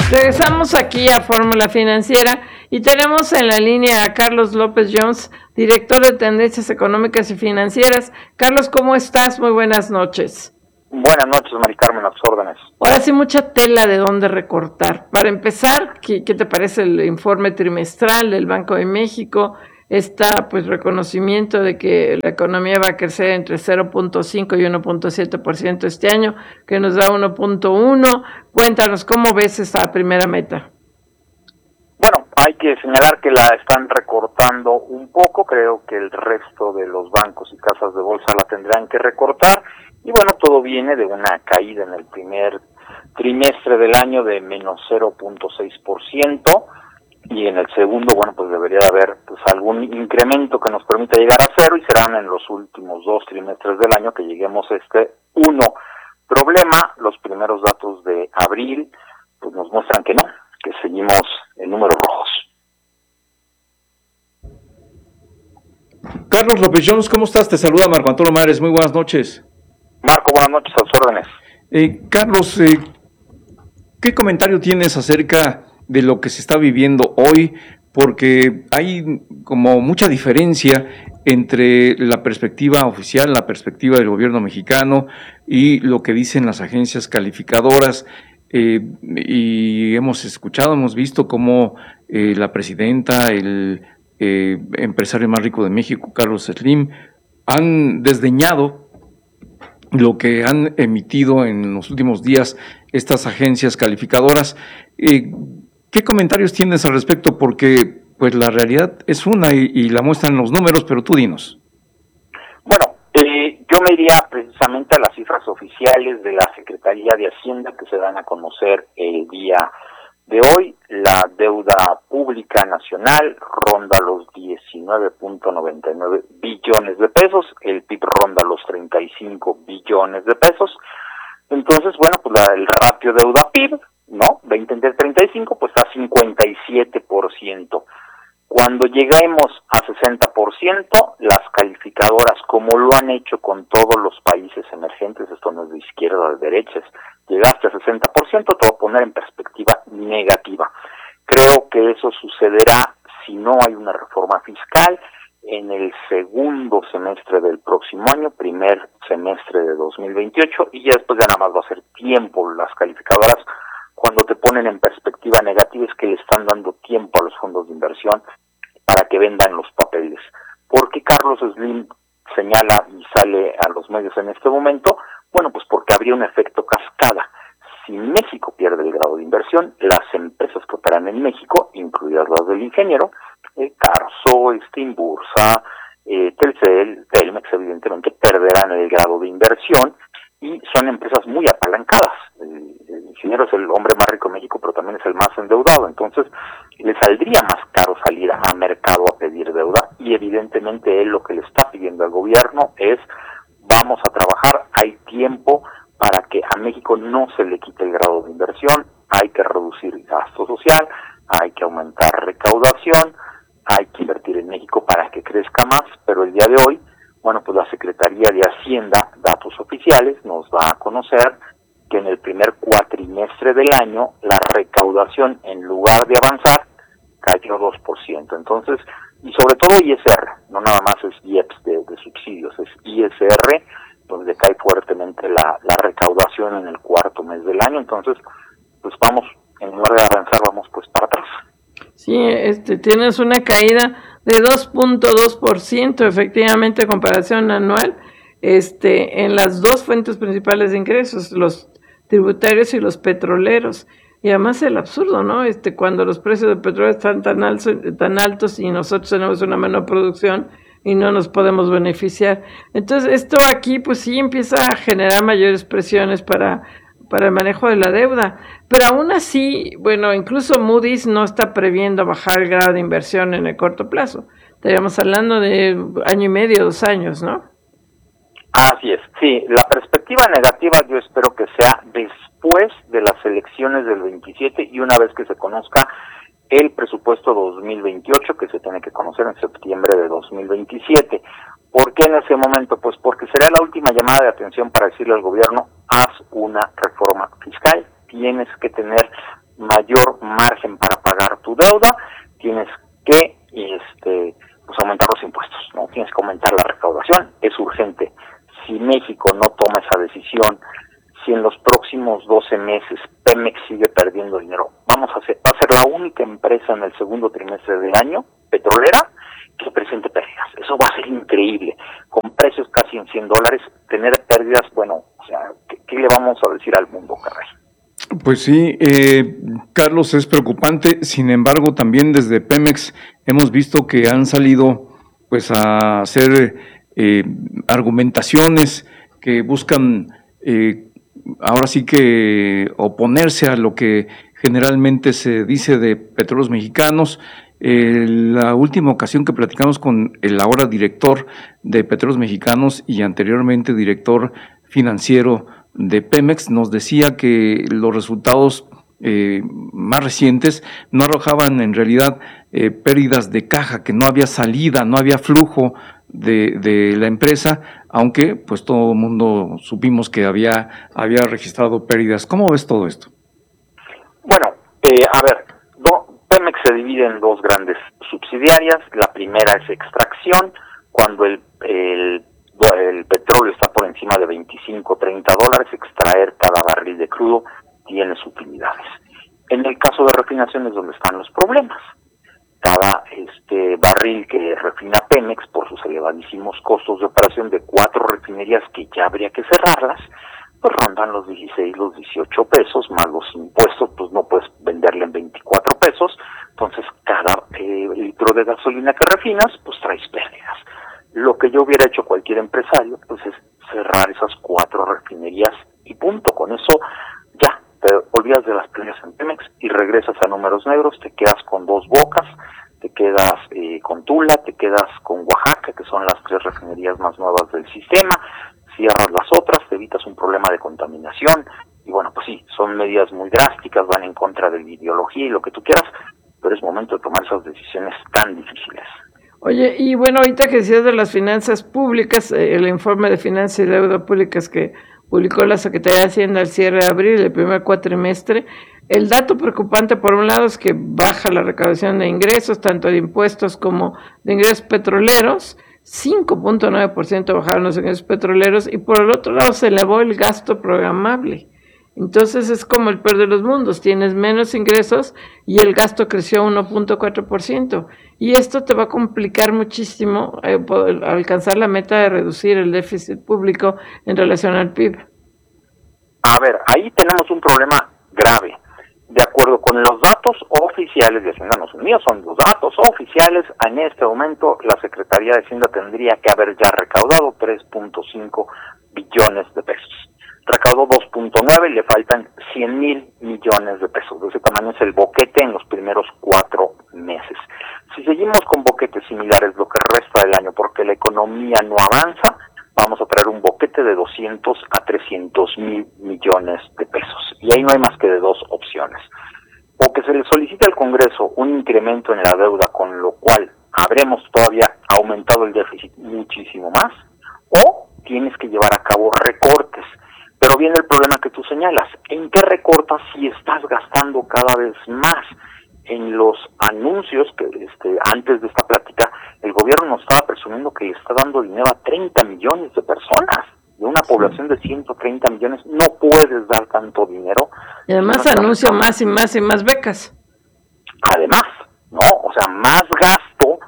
Regresamos aquí a Fórmula Financiera y tenemos en la línea a Carlos López Jones, director de Tendencias Económicas y Financieras. Carlos, ¿cómo estás? Muy buenas noches. Buenas noches, Mari Carmen, a tus órdenes. Ahora sí, mucha tela de dónde recortar. Para empezar, ¿qué te parece el informe trimestral del Banco de México? Está pues reconocimiento de que la economía va a crecer entre 0.5 y 1.7% este año, que nos da 1.1. Cuéntanos, ¿cómo ves esta primera meta? Bueno, hay que señalar que la están recortando un poco. Creo que el resto de los bancos y casas de bolsa la tendrán que recortar. Y bueno, todo viene de una caída en el primer trimestre del año de menos 0.6%. Y en el segundo, bueno, pues debería haber pues algún incremento que nos permita llegar a cero, y serán en los últimos 2 trimestres del año que lleguemos a este 1. Problema, los primeros datos de abril pues nos muestran que no, que seguimos en números rojos. Carlos López Jones, ¿cómo estás? Te saluda Marco Antonio Mares, muy buenas noches. Marco, buenas noches, a tus órdenes. Carlos, ¿qué comentario tienes acerca de lo que se está viviendo hoy? Porque hay como mucha diferencia entre la perspectiva oficial, la perspectiva del gobierno mexicano y lo que dicen las agencias calificadoras, y hemos visto cómo la presidenta, el empresario más rico de México, Carlos Slim, han desdeñado lo que han emitido en los últimos días estas agencias calificadoras. ¿Qué comentarios tienes al respecto? Porque pues la realidad es una y la muestran los números, pero tú dinos. Bueno, yo me iría precisamente a las cifras oficiales de la Secretaría de Hacienda que se dan a conocer el día de hoy. La deuda pública nacional ronda los 19.99 billones de pesos, el PIB ronda los 35 billones de pesos. Entonces, bueno, pues el ratio deuda-PIB, ¿no? 20 entre 35, pues está 57%. Cuando lleguemos a 60%, las calificadoras, como lo han hecho con todos los países emergentes, esto no es de izquierda o de derecha, llegaste a 60%, te voy a poner en perspectiva negativa. Creo que eso sucederá si no hay una reforma fiscal en el segundo semestre del próximo año, primer semestre de 2028, y ya después ya nada más va a ser tiempo. Las calificadoras, cuando te ponen en perspectiva negativa, es que le están dando tiempo a los fondos de inversión para que vendan los papeles. ¿Por qué Carlos Slim señala y sale a los medios en este momento? Bueno, pues porque habría un efecto cascada. Si México pierde el grado de inversión, las empresas que operan en México, incluidas las del ingeniero, Carso, Inbursa, Telcel, Telmex, evidentemente perderán el grado de inversión, y son empresas muy apalancadas. El ingeniero es el hombre más rico de México, pero también es el más endeudado. Entonces, le saldría más caro salir a mercado a pedir deuda, y evidentemente él lo que le está pidiendo al gobierno es: vamos a trabajar, hay tiempo para que a México no se le quite el grado de inversión, hay que reducir el gasto social, hay que aumentar recaudación, hay que invertir en México para que crezca más. Pero el día de hoy, bueno, pues la Secretaría de Hacienda, datos oficiales, nos da a conocer que en el primer cuatrimestre del año la recaudación, en lugar de avanzar, cayó 2%. Entonces, y sobre todo ISR, no nada más es IEPS de subsidios, es ISR, donde cae fuertemente la recaudación en el cuarto mes del año. Entonces, pues vamos, en lugar de avanzar, vamos pues para atrás. Sí, tienes una caída de 2.2%, efectivamente, en comparación anual, en las dos fuentes principales de ingresos, los tributarios y los petroleros. Y además el absurdo, ¿no? Cuando los precios del petróleo están tan altos y nosotros tenemos una menor producción y no nos podemos beneficiar. Entonces, esto aquí, pues sí, empieza a generar mayores presiones para el manejo de la deuda. Pero aún así, bueno, incluso Moody's no está previendo bajar el grado de inversión en el corto plazo. Estaríamos hablando de 1 año y medio, 2 años, ¿no? Así es, sí. La perspectiva negativa yo espero que sea después de las elecciones del 27 y una vez que se conozca el presupuesto 2028, que se tiene que conocer en septiembre de 2027. ¿Por qué en ese momento? Pues porque será la última llamada de atención para decirle al gobierno: haz una reforma fiscal, tienes que tener mayor margen para pagar tu deuda, tienes que pues aumentar los impuestos, ¿no? Tienes que aumentar la recaudación, es urgente. Si México no toma esa decisión, si en los próximos 12 meses Pemex sigue perdiendo dinero, va a ser la única empresa en el segundo trimestre del año, petrolera, que presente pérdidas. Eso va a ser increíble. Con precios casi en $100, tener pérdidas, bueno, o sea, ¿qué le vamos a decir al mundo, caray? Pues sí, Carlos, es preocupante. Sin embargo, también desde Pemex hemos visto que han salido pues a hacer argumentaciones que buscan ahora sí que oponerse a lo que generalmente se dice de Petróleos Mexicanos. La última ocasión que platicamos con el ahora director de Petróleos Mexicanos y anteriormente director financiero de Pemex, nos decía que los resultados más recientes no arrojaban en realidad pérdidas de caja, que no había salida, no había flujo de la empresa, aunque pues todo el mundo supimos que había registrado pérdidas. ¿Cómo ves todo esto? Bueno, a ver, Pemex se divide en dos grandes subsidiarias. La primera es extracción, cuando el petróleo está por encima de $25-30, extraer cada barril de crudo tiene sus utilidades. En el caso de refinación es donde están los problemas. Cada barril que refina Pemex, por sus elevadísimos costos de operación de 4 refinerías que ya habría que cerrarlas, pues rondan los 16, los 18 pesos, más los impuestos, pues no puedes venderle en 24 pesos, entonces cada litro de gasolina que refinas, pues traes pérdidas. Lo que yo hubiera hecho cualquier empresario, pues es cerrar esas 4 refinerías y punto. Con eso ya te olvidas de las pérdidas en Pemex y regresas a números negros, te quedas con 2 Bocas, te quedas con Tula, te quedas con Oaxaca, que son las 3 refinerías más nuevas del sistema, cierras las otras, te evitas un problema de contaminación, y bueno, pues sí, son medidas muy drásticas, van en contra de la ideología y lo que tú quieras, pero es momento de tomar esas decisiones tan difíciles. Oye, y bueno, ahorita que decías de las finanzas públicas, el informe de finanzas y deuda públicas que publicó la Secretaría de Hacienda al cierre de abril, el primer cuatrimestre, el dato preocupante por un lado es que baja la recaudación de ingresos, tanto de impuestos como de ingresos petroleros, 5.9% bajaron los ingresos petroleros, y por el otro lado se elevó el gasto programable. Entonces es como el peor de los mundos, tienes menos ingresos y el gasto creció 1.4%. Y esto te va a complicar muchísimo alcanzar la meta de reducir el déficit público en relación al PIB. A ver, ahí tenemos un problema grave. De acuerdo con los datos oficiales de Hacienda, no son míos, son los datos oficiales, en este momento la Secretaría de Hacienda tendría que haber ya recaudado 3.5 billones de pesos. Recaudó 2.9, le faltan 100,000 millones de pesos. De ese tamaño es el boquete en los primeros 4 meses. Si seguimos con boquetes similares lo que resta del año, porque la economía no avanza, vamos a traer un boquete de 200 a 300,000 millones de pesos. Y ahí no hay más que de 2 opciones. O que se le solicite al Congreso un incremento en la deuda, con lo cual habremos todavía aumentado el déficit muchísimo más, o tienes que llevar a cabo recortes. Pero viene el problema que tú señalas. ¿En qué recortas si estás gastando cada vez más? En los anuncios que antes de esta plática, el gobierno nos estaba presumiendo que está dando dinero a 30 millones de personas. De una población de 130 millones, no puedes dar tanto dinero. Y además anuncia más y más y más becas. Además, ¿no? O sea, más gasto.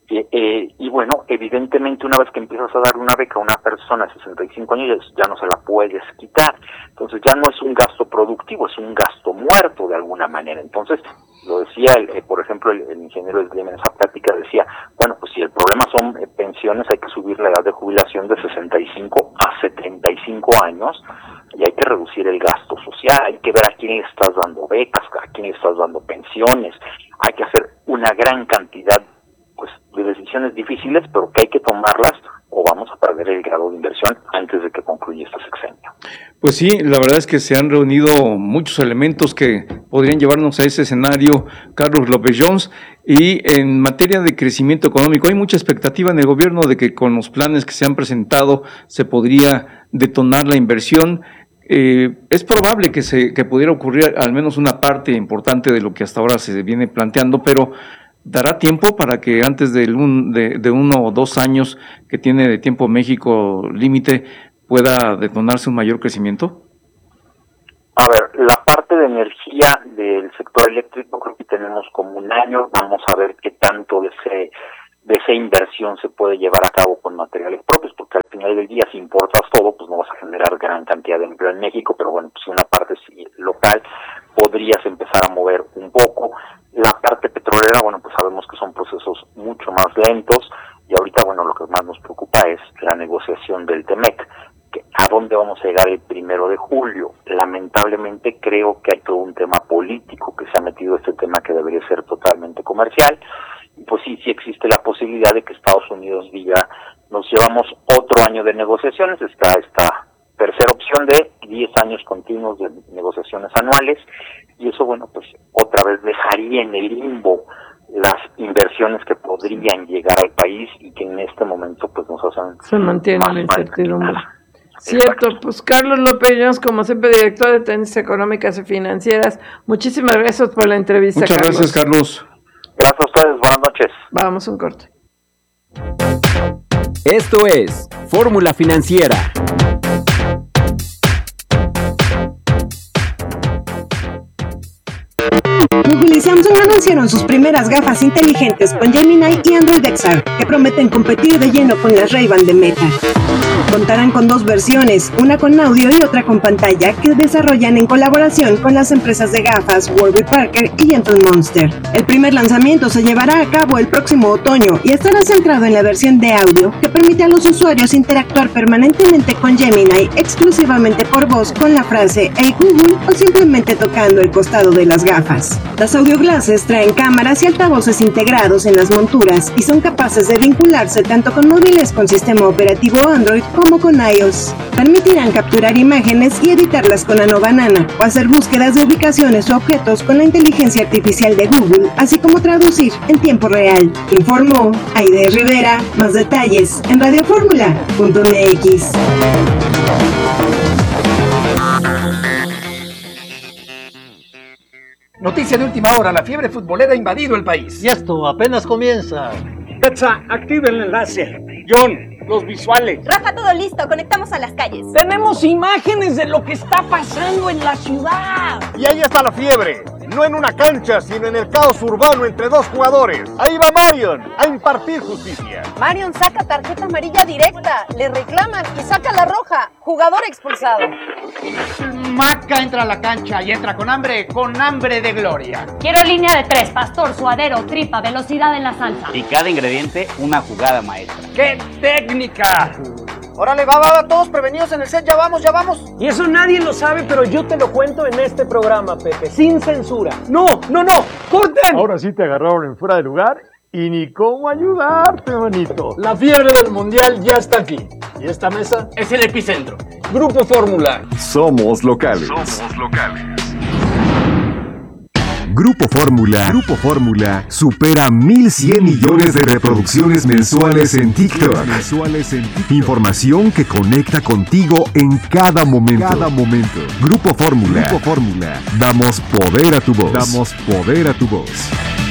Y bueno, evidentemente una vez que empiezas a dar una beca a una persona de 65 años, ya no se la puedes quitar. Entonces ya no es un gasto productivo, es un gasto muerto de alguna manera. Entonces, lo decía, por ejemplo, el ingeniero Slim en esa plática decía, bueno, pues si el problema son pensiones, hay que subir la edad de jubilación de 65 a 75 años y hay que reducir el gasto social, hay que ver a quién le estás dando becas, a quién le estás dando pensiones, hay que hacer una gran cantidad pues de decisiones difíciles, pero que hay que tomarlas o vamos a perder el grado de inversión antes de que concluya este sexenio. Pues sí, la verdad es que se han reunido muchos elementos que podrían llevarnos a ese escenario, Carlos López Jones, y en materia de crecimiento económico hay mucha expectativa en el gobierno de que con los planes que se han presentado se podría detonar la inversión. es probable que pudiera ocurrir al menos una parte importante de lo que hasta ahora se viene planteando, pero ¿dará tiempo para que antes de 1 o 2 años que tiene de tiempo México límite pueda detonarse un mayor crecimiento? A ver, la parte de energía del sector eléctrico creo que tenemos como 1 año. Vamos a ver qué tanto de esa inversión se puede llevar a cabo con materiales propios, porque al final del día, si importas todo, pues no vas a generar gran cantidad de empleo en México, pero bueno, pues si una parte local podrías empezar a mover un poco. La parte petrolera, bueno, pues sabemos que son procesos mucho más lentos, y ahorita, bueno, lo que más nos preocupa es la negociación del TEMEC. ¿A dónde vamos a llegar el 1 de julio? Lamentablemente creo que hay todo un tema político que se ha metido este tema que debería ser totalmente comercial. Y pues sí existe la posibilidad de que Estados Unidos diga, nos llevamos otro año de negociaciones. Está esta tercera opción de 10 años continuos de negociaciones anuales, y eso, bueno, pues otra vez dejaría en el limbo las inversiones que podrían llegar al país y que en este momento pues nos hacen... Se mantiene la incertidumbre. Cierto, pues Carlos López Jones, como siempre, director de Tendencias Económicas y Financieras, muchísimas gracias por la entrevista. Muchas gracias, Carlos. Gracias a ustedes, buenas noches. Vamos a un corte. Esto es Fórmula Financiera. Google y Samsung anunciaron sus primeras gafas inteligentes con Gemini y Android XR, que prometen competir de lleno con las Ray-Ban de Meta. Contarán con 2 versiones, una con audio y otra con pantalla, que desarrollan en colaboración con las empresas de gafas Warby Parker y Gentle Monster. El primer lanzamiento se llevará a cabo el próximo otoño y estará centrado en la versión de audio, que permite a los usuarios interactuar permanentemente con Gemini exclusivamente por voz con la frase "Hey Google" o simplemente tocando el costado de las gafas. Las audio glasses traen cámaras y altavoces integrados en las monturas y son capaces de vincularse tanto con móviles con sistema operativo Android como con iOS. Permitirán capturar imágenes y editarlas con Nano Banana o hacer búsquedas de ubicaciones o objetos con la inteligencia artificial de Google, así como traducir en tiempo real. Informó Aide Rivera. Más detalles en radioformula.mx. Noticia de última hora, la fiebre futbolera ha invadido el país. Y esto apenas comienza. Petsa, activa el enlace. John, los visuales. Rafa, todo listo, conectamos a las calles. Tenemos imágenes de lo que está pasando en la ciudad. Y ahí está la fiebre, no en una cancha, sino en el caos urbano entre 2 jugadores. Ahí va Marion a impartir justicia. Marion saca tarjeta amarilla directa, le reclaman y saca la roja. Jugador expulsado. Maca entra a la cancha y entra con hambre de gloria. Quiero línea de 3, pastor, suadero, tripa, velocidad en la salsa. Y cada ingrediente una jugada maestra. ¡Qué técnica! Órale, va, todos prevenidos en el set, ya vamos. Y eso nadie lo sabe, pero yo te lo cuento en este programa, Pepe, sin censura. ¡No! ¡Corten! Ahora sí te agarraron en fuera de lugar y ni cómo ayudarte, manito. La fiebre del mundial ya está aquí. Y esta mesa es el epicentro. Grupo Fórmula. Somos locales. Grupo Fórmula supera 1,100 millones de reproducciones mensuales en TikTok. Información que conecta contigo en cada momento. Grupo Fórmula. Damos poder a tu voz.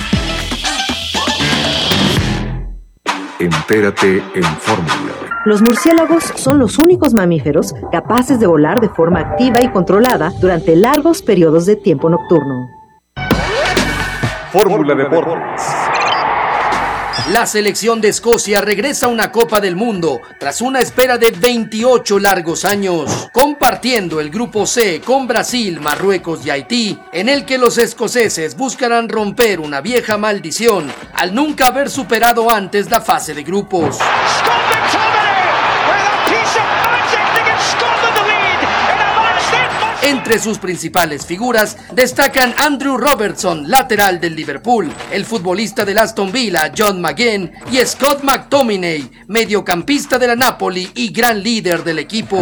Entérate en Fórmula. Los murciélagos son los únicos mamíferos capaces de volar de forma activa y controlada durante largos periodos de tiempo nocturno. Fórmula Deportes. La selección de Escocia regresa a una Copa del Mundo tras una espera de 28 largos años, compartiendo el grupo C con Brasil, Marruecos y Haití, en el que los escoceses buscarán romper una vieja maldición al nunca haber superado antes la fase de grupos. Entre sus principales figuras destacan Andrew Robertson, lateral del Liverpool, el futbolista del Aston Villa, John McGinn, y Scott McTominay, mediocampista de la Napoli y gran líder del equipo.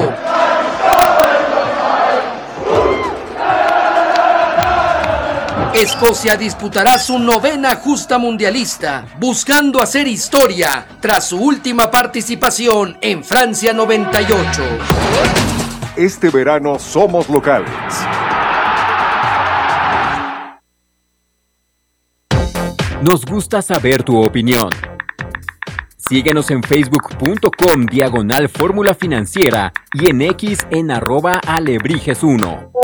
Escocia disputará su 9ª justa mundialista, buscando hacer historia tras su última participación en Francia 98. Este verano somos locales. Nos gusta saber tu opinión. Síguenos en facebook.com/Fórmula Financiera y en X en @Alebrijes1.